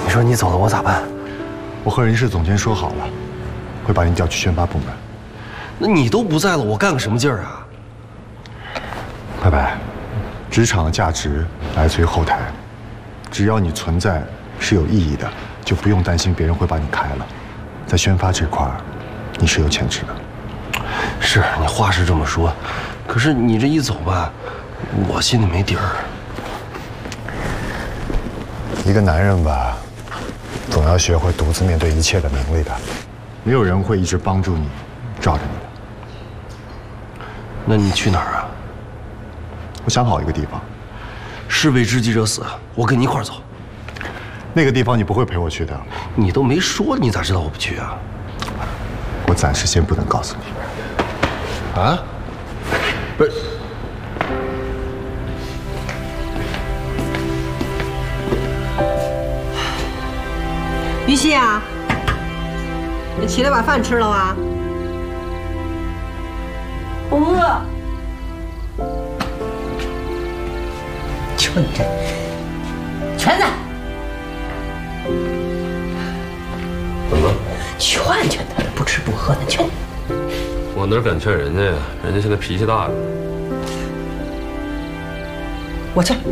说你走了，我咋办？ 我和人事总监说好了，会把你调去宣发部门。 那你都不在了，我干个什么劲儿啊？ 白白，职场的价值来自于后台，只要你存在是有意义的，就不用担心别人会把你开了。在宣发这块儿，你是有潜质的。 是你话是这么说，可是你这一走吧，我心里没底儿。 一个男人吧，总要学会独自面对一切的能力的，没有人会一直帮助你，罩着你的。 那你去哪儿啊？ 我想好一个地方， 士为知己者死，我跟你一块儿走。 那个地方你不会陪我去的。 你都没说，你咋知道我不去啊？ 我暂时先不能告诉你。 啊？不是。 于西啊，你起来把饭吃了啊？ 我饿。就你这全子， 怎么了？ 劝他，不吃不喝的劝。 我哪敢劝人家呀？人家现在脾气大呀。 我劝。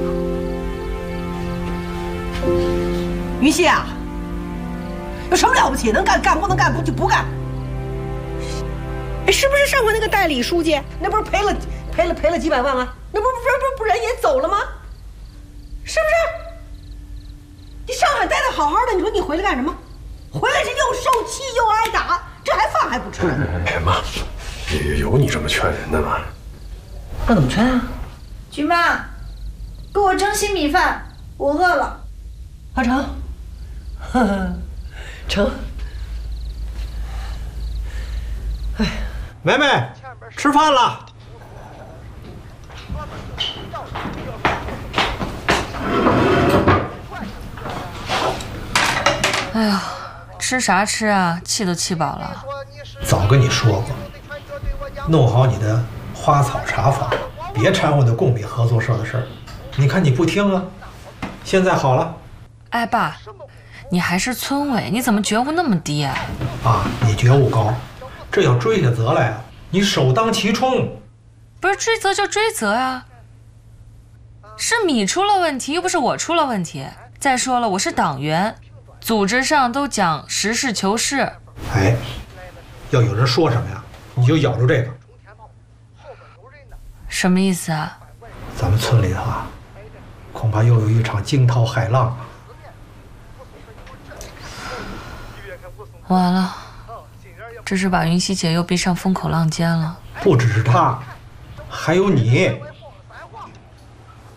于西啊，有什么了不起？能干干，不能干不就不干。哎，是不是上回那个代理书记，那不是赔了几百万啊？那不人也走了吗？是不是？你上海待得好好的，你说你回来干什么？回来是又受气又挨打，这还饭还不吃？ 哎妈，有你这么劝人的吗？ 那怎么劝啊？ 菊妈，给我蒸稀米饭，我饿了。 阿成，成。哎， 梅梅，吃饭了。 哎呀，吃啥吃啊？气都气饱了。 早跟你说过，弄好你的花草茶坊，别掺和那贡品合作社的事儿。你看你不听啊，现在好了。 哎，爸，你还是村委，你怎么觉悟那么低啊？ 啊，你觉悟高，这要追下责来啊，你首当其冲。 不是追责就追责呀，是你出了问题，又不是我出了问题。再说了，我是党员。组织上都讲实事求是。 哎，要有人说什么呀，你就咬住这个。 什么意思啊？ 咱们村里头啊，恐怕又有一场惊涛骇浪啊！ 完了，这是把云溪姐又逼上风口浪尖了。 不只是她，还有你。